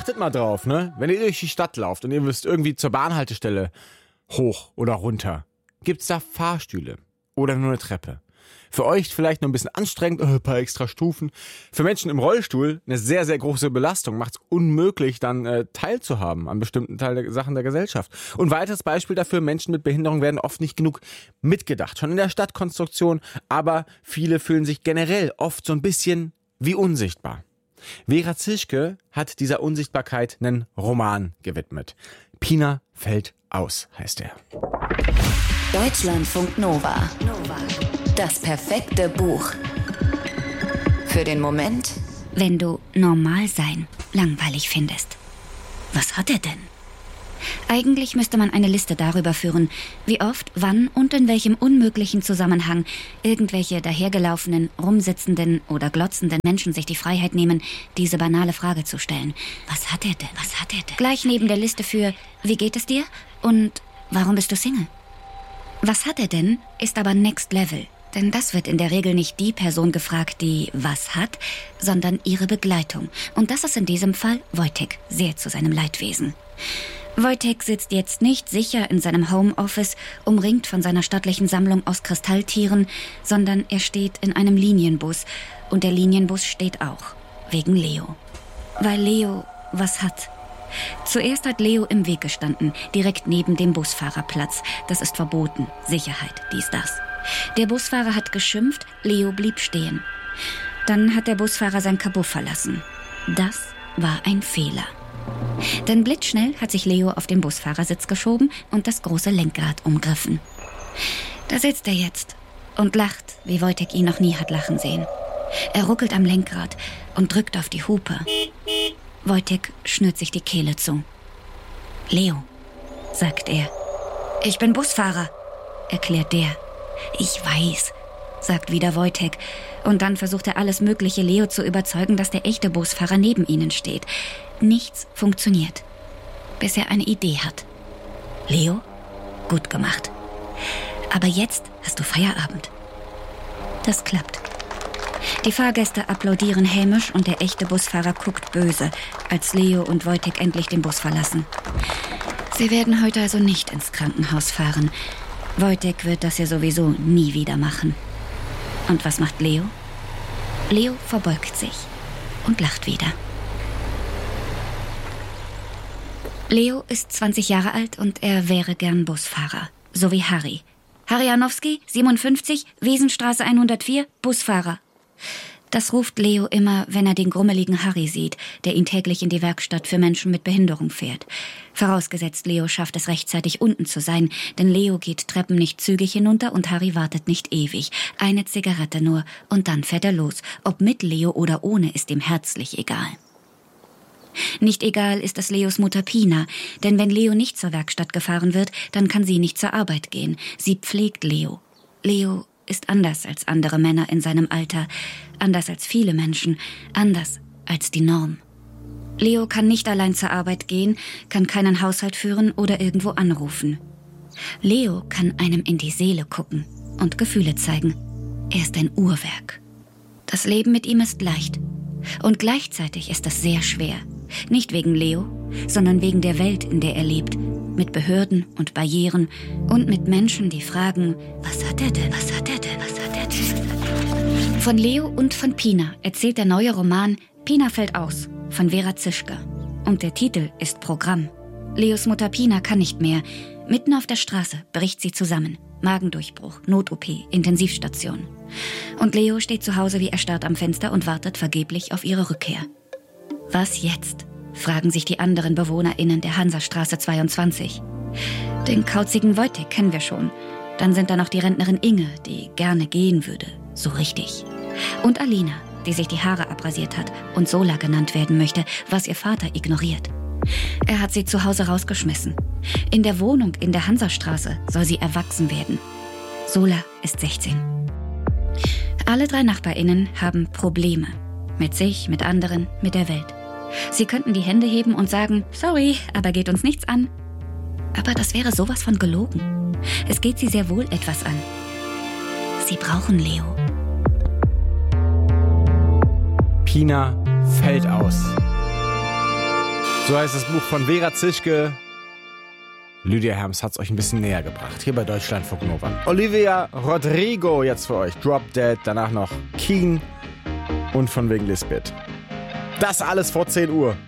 Achtet mal drauf, ne? Wenn ihr durch die Stadt lauft und ihr müsst irgendwie zur Bahnhaltestelle hoch oder runter, gibt's da Fahrstühle oder nur eine Treppe? Für euch vielleicht noch ein bisschen anstrengend, ein paar extra Stufen. Für Menschen im Rollstuhl eine sehr, sehr große Belastung. Macht es unmöglich, dann teilzuhaben an bestimmten Teilen der Sachen der Gesellschaft. Und weiteres Beispiel dafür, Menschen mit Behinderung werden oft nicht genug mitgedacht. Schon in der Stadtkonstruktion, aber viele fühlen sich generell oft so ein bisschen wie unsichtbar. Vera Zischke hat dieser Unsichtbarkeit einen Roman gewidmet. Pina fällt aus, heißt er. Deutschlandfunk Nova. Das perfekte Buch. Für den Moment, wenn du normal sein langweilig findest. Was hat er denn? Eigentlich müsste man eine Liste darüber führen, wie oft, wann und in welchem unmöglichen Zusammenhang irgendwelche dahergelaufenen, rumsitzenden oder glotzenden Menschen sich die Freiheit nehmen, diese banale Frage zu stellen. Was hat er denn? Was hat er denn? Gleich neben der Liste für wie geht es dir und warum bist du Single? Was hat er denn, ist aber Next Level. Denn das wird in der Regel nicht die Person gefragt, die was hat, sondern ihre Begleitung. Und das ist in diesem Fall Wojtek, sehr zu seinem Leidwesen. Wojtek sitzt jetzt nicht sicher in seinem Homeoffice, umringt von seiner stattlichen Sammlung aus Kristalltieren, sondern er steht in einem Linienbus. Und der Linienbus steht auch. Wegen Leo. Weil Leo was hat. Zuerst hat Leo im Weg gestanden, direkt neben dem Busfahrerplatz. Das ist verboten. Sicherheit, dies, das. Der Busfahrer hat geschimpft, Leo blieb stehen. Dann hat der Busfahrer sein Kabuff verlassen. Das war ein Fehler. Denn blitzschnell hat sich Leo auf den Busfahrersitz geschoben und das große Lenkrad umgriffen. Da sitzt er jetzt und lacht, wie Wojtek ihn noch nie hat lachen sehen. Er ruckelt am Lenkrad und drückt auf die Hupe. Wojtek schnürt sich die Kehle zu. Leo, sagt er. Ich bin Busfahrer, erklärt der. Ich weiß, sagt wieder Wojtek. Und dann versucht er alles Mögliche, Leo zu überzeugen, dass der echte Busfahrer neben ihnen steht. Nichts funktioniert, bis er eine Idee hat. Leo, gut gemacht. Aber jetzt hast du Feierabend. Das klappt. Die Fahrgäste applaudieren hämisch und der echte Busfahrer guckt böse, als Leo und Wojtek endlich den Bus verlassen. Sie werden heute also nicht ins Krankenhaus fahren. Wojtek wird das ja sowieso nie wieder machen. Und was macht Leo? Leo verbeugt sich und lacht wieder. Leo ist 20 Jahre alt und er wäre gern Busfahrer. So wie Harry. Harry Janowski, 57, Wiesenstraße 104, Busfahrer. Das ruft Leo immer, wenn er den grummeligen Harry sieht, der ihn täglich in die Werkstatt für Menschen mit Behinderung fährt. Vorausgesetzt, Leo schafft es rechtzeitig unten zu sein, denn Leo geht Treppen nicht zügig hinunter und Harry wartet nicht ewig. Eine Zigarette nur und dann fährt er los. Ob mit Leo oder ohne, ist ihm herzlich egal. Nicht egal ist es Leos Mutter Pina, denn wenn Leo nicht zur Werkstatt gefahren wird, dann kann sie nicht zur Arbeit gehen. Sie pflegt Leo. Leo ist anders als andere Männer in seinem Alter, anders als viele Menschen, anders als die Norm. Leo kann nicht allein zur Arbeit gehen, kann keinen Haushalt führen oder irgendwo anrufen. Leo kann einem in die Seele gucken und Gefühle zeigen. Er ist ein Uhrwerk. Das Leben mit ihm ist leicht. Und gleichzeitig ist es sehr schwer. Nicht wegen Leo, sondern wegen der Welt, in der er lebt. Mit Behörden und Barrieren und mit Menschen, die fragen, was hat er denn, was hat er denn, was hat er denn? Von Leo und von Pina erzählt der neue Roman Pina fällt aus von Vera Zischke. Und der Titel ist Programm. Leos Mutter Pina kann nicht mehr. Mitten auf der Straße bricht sie zusammen. Magendurchbruch, Not-OP, Intensivstation. Und Leo steht zu Hause wie erstarrt am Fenster und wartet vergeblich auf ihre Rückkehr. Was jetzt? Fragen sich die anderen BewohnerInnen der Hansastraße 22. Den kauzigen Wojtek kennen wir schon. Dann sind da noch die Rentnerin Inge, die gerne gehen würde. So richtig. Und Alina, die sich die Haare abrasiert hat und Sola genannt werden möchte, was ihr Vater ignoriert. Er hat sie zu Hause rausgeschmissen. In der Wohnung in der Hansastraße soll sie erwachsen werden. Sola ist 16. Alle 3 NachbarInnen haben Probleme. Mit sich, mit anderen, mit der Welt. Sie könnten die Hände heben und sagen, sorry, aber geht uns nichts an. Aber das wäre sowas von gelogen. Es geht sie sehr wohl etwas an. Sie brauchen Leo. Pina fällt aus. So heißt das Buch von Vera Zischke. Lydia Herms hat es euch ein bisschen näher gebracht. Hier bei Deutschlandfunk Nova. Olivia Rodrigo jetzt für euch. Drop Dead. Danach noch Keen und von wegen Lisbeth. Das alles vor 10 Uhr.